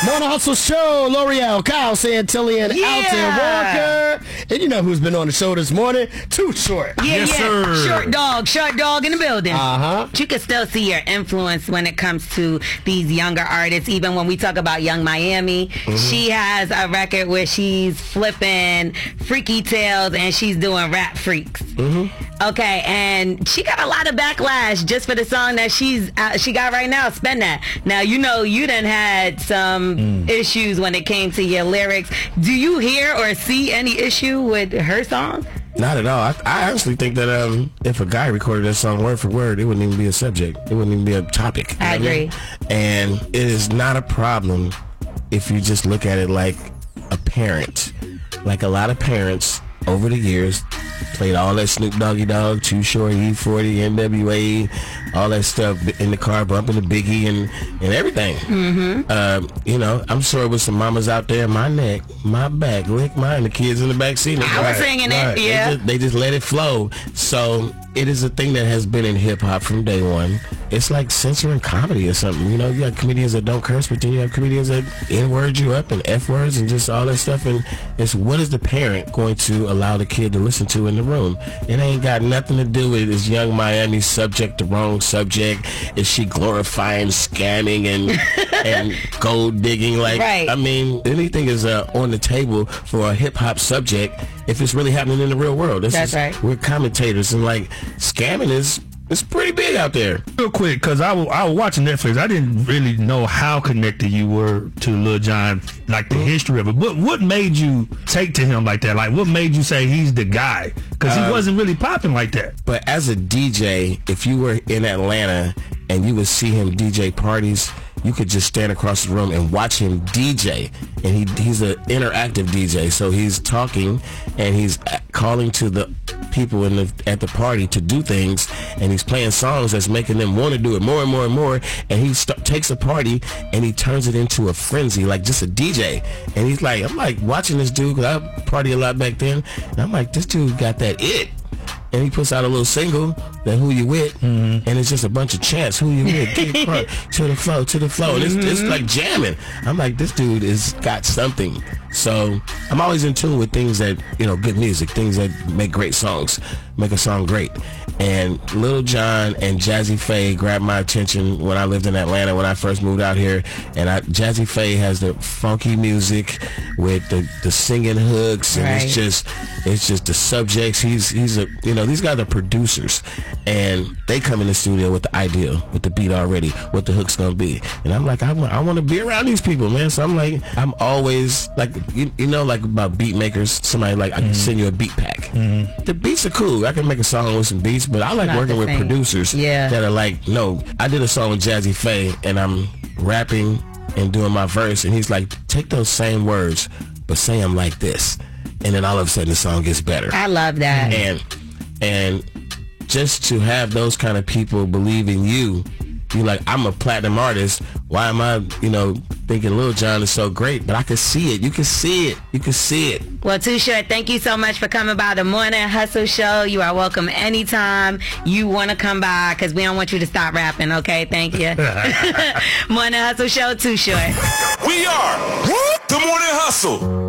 Morning Hustle Show, L'Oreal, Kyle Santilli, and Alton Walker. And you know who's been on the show this morning? Too Short. Yes, sir. Short dog in the building. Uh-huh. You can still see your influence when it comes to these younger artists. Even when we talk about Young Miami, she has a record where she's flipping Freaky Tales and she's doing Rap Freaks. Okay, and she got a lot of backlash just for the song that she got right now, Spend That. Now, you know, you done had some issues when it came to your lyrics. Do you hear or see any issue with her song? Not at all. I honestly think that if a guy recorded that song word for word, it wouldn't even be a subject. It wouldn't even be a topic. I agree. And it is not a problem if you just look at it like a parent. Like a lot of parents over the years played all that Snoop Doggy Dogg, Too Short, E40, NWA, all that stuff in the car, bumping the Biggie and everything. You know, I'm sure with some mamas out there, my neck, my back, lick mine, the kids in the back seat. I was singing it, yeah. They just let it flow. So it is a thing that has been in hip-hop from day one. It's like censoring comedy or something. You know, you got comedians that don't curse, but then you have comedians that N-word you up and F-words and just all that stuff. And it's what is the parent going to allow the kid to listen to in the room? It ain't got nothing to do with is Young Miami subject the wrong subject? Is she glorifying scamming and gold digging? Like, right. I mean, anything is on the table for a hip-hop subject if it's really happening in the real world. That's right. We're commentators, and like scamming it's pretty big out there. Real quick, because I was watching Netflix. I didn't really know how connected you were to Lil Jon, like the history of it. What made you take to him like that? Like, what made you say he's the guy? Because he wasn't really popping like that. But as a DJ, if you were in Atlanta and you would see him DJ parties, you could just stand across the room and watch him DJ. And he's an interactive DJ, so he's talking and he's calling to the people at the party to do things, and he's playing songs that's making them want to do it more and more and more. And he takes a party and he turns it into a frenzy, like just a DJ. And he's like, I'm like watching this dude, because I party a lot back then, and I'm like, this dude got that it. And he puts out a little single, that Who You With, and it's just a bunch of chants. Who you with? Get part, to the flow, to the flow. And it's like jamming. I'm like, this dude is got something. So I'm always in tune with things that, you know, good music, things that make great songs, make a song great. And Lil Jon and Jazzy Faye grabbed my attention when I lived in Atlanta when I first moved out here. And Jazzy Faye has the funky music with the singing hooks, and it's just the subjects. He's a, you know, these guys are producers, and they come in the studio with the idea, with the beat already, what the hook's gonna be. And I'm like, I want to be around these people, man. So I'm like, I'm always like, you know, like about beat makers. Somebody like, I can send you a beat pack. The beats are cool. I can make a song with some beats, but I like working with producers that are like, no, I did a song with Jazzy Faye, and I'm rapping and doing my verse, and he's like, take those same words, but say them like this. And then all of a sudden the song gets better. I love that. And just to have those kind of people believe in you, you're like, I'm a platinum artist. Why am I, you know, thinking Lil Jon is so great? But I can see it. You can see it. You can see it. Well, Too Short, thank you so much for coming by the Morning Hustle Show. You are welcome anytime you want to come by, because we don't want you to stop rapping, okay? Thank you. Morning Hustle Show, Too Short. We are the Morning Hustle.